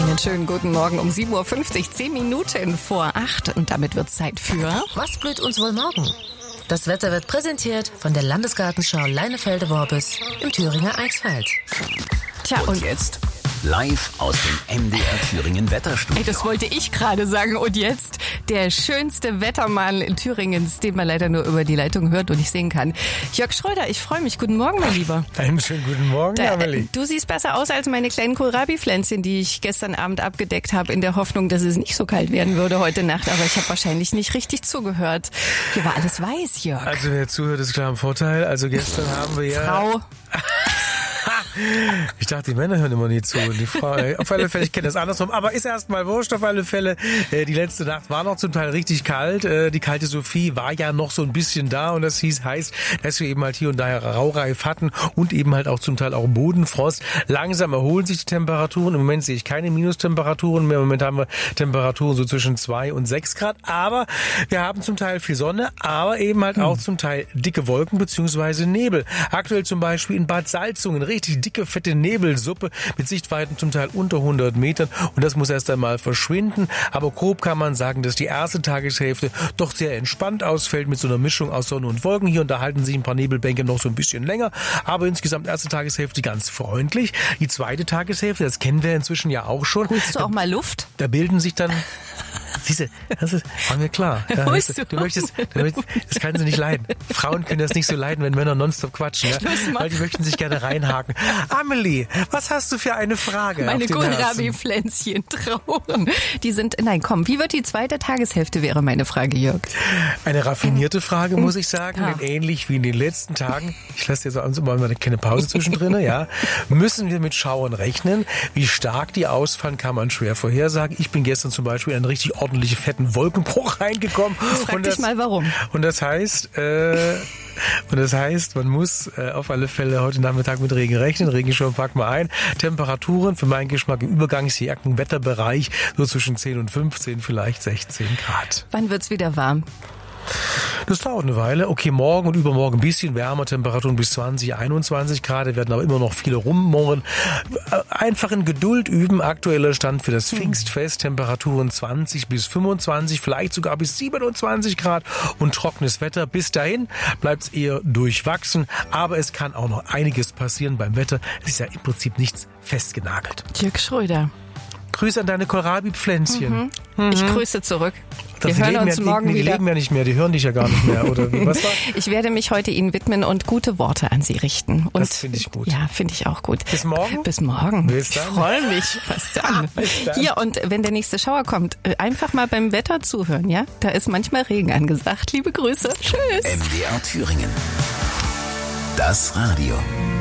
Einen schönen guten Morgen um 7.50 Uhr, 10 Minuten vor 8. Und damit wird es Zeit für... Was blüht uns wohl morgen? Das Wetter wird präsentiert von der Landesgartenschau Leinefelde-Worbis im Thüringer Eichsfeld. Tja, Und jetzt live aus dem MDR Thüringen Wetterstudio. das wollte ich gerade sagen. Und jetzt der schönste Wettermann in Thüringens, den man leider nur über die Leitung hört und nicht sehen kann. Jörg Schröder, ich freue mich. Guten Morgen, mein Lieber. Einen schönen guten Morgen, Amelie. Du siehst besser aus als meine kleinen Kohlrabi-Pflänzchen, die ich gestern Abend abgedeckt habe, in der Hoffnung, dass es nicht so kalt werden würde heute Nacht. Aber ich habe wahrscheinlich nicht richtig zugehört. Hier war alles weiß, Jörg. Also wer zuhört, ist klar im Vorteil. Also gestern haben wir ja... Frau. Ich dachte, die Männer hören immer nie zu. Die Frau, auf alle Fälle, ich kenne das andersrum. Aber ist erstmal wurscht, auf alle Fälle. Die letzte Nacht war noch zum Teil richtig kalt. Die kalte Sophie war ja noch so ein bisschen da. Und das heißt, dass wir eben halt hier und da Raureif hatten. Und eben halt auch zum Teil auch Bodenfrost. Langsam erholen sich die Temperaturen. Im Moment sehe ich keine Minustemperaturen mehr. Im Moment haben wir Temperaturen so zwischen 2 und 6 Grad. Aber wir haben zum Teil viel Sonne. Aber eben halt auch zum Teil dicke Wolken bzw. Nebel. Aktuell zum Beispiel in Bad Salzungen richtig dicke, fette Nebelsuppe mit Sichtweiten zum Teil unter 100 Metern und das muss erst einmal verschwinden. Aber grob kann man sagen, dass die erste Tageshälfte doch sehr entspannt ausfällt mit so einer Mischung aus Sonne und Wolken. Hier und da halten sich ein paar Nebelbänke noch so ein bisschen länger, aber insgesamt erste Tageshälfte ganz freundlich. Die zweite Tageshälfte, das kennen wir inzwischen ja auch schon. Holst du auch mal Luft? Da bilden sich dann... Siehste, war mir klar. Ja, du möchtest, das kann sie nicht leiden. Frauen können das nicht so leiden, wenn Männer nonstop quatschen, ja? Weil die möchten sich gerne reinhaken. Amelie, was hast du für eine Frage? Meine Kohlrabi-Pflänzchen trauern. Die sind, nein, komm, wie wird die zweite Tageshälfte, wäre meine Frage, Jörg. Eine raffinierte Frage, muss ich sagen, denn ähnlich wie in den letzten Tagen, ich lasse dir so abends mal eine kleine Pause zwischendrin, ja, müssen wir mit Schauern rechnen. Wie stark die ausfallen, kann man schwer vorhersagen. Ich bin gestern zum Beispiel in einen richtig ordentliche fetten Wolkenbruch reingekommen. Frag dich mal, warum. Und das heißt, man muss auf alle Fälle heute Nachmittag mit Regen rechnen. Regenschirm pack mal ein. Temperaturen für meinen Geschmack im Übergangsjackenwetterbereich so zwischen 10 und 15, vielleicht 16 Grad. Wann wird's wieder warm? Das dauert eine Weile. Okay, morgen und übermorgen ein bisschen wärmer, Temperaturen bis 20, 21 Grad, werden aber immer noch viele rummurren. Einfach in Geduld üben. Aktueller Stand für das Pfingstfest, Temperaturen 20 bis 25, vielleicht sogar bis 27 Grad und trockenes Wetter. Bis dahin bleibt es eher durchwachsen, aber es kann auch noch einiges passieren beim Wetter. Es ist ja im Prinzip nichts festgenagelt. Jörg Schröder. Grüße an deine Kohlrabi-Pflänzchen. Ich grüße zurück. Wir Die hören uns leben morgen die wieder. leben ja nicht mehr, die hören dich ja gar nicht mehr, oder wie? Was war? Ich werde mich heute Ihnen widmen und gute Worte an Sie richten. Und Das finde ich gut. Ja, finde ich auch gut. Bis morgen? Bis morgen. Bis Ich dann. freue mich. Was dann? Bis dann. Hier, und wenn der nächste Schauer kommt, einfach mal beim Wetter zuhören, ja? Da ist manchmal Regen angesagt. Liebe Grüße. Tschüss. MDR Thüringen. Das Radio.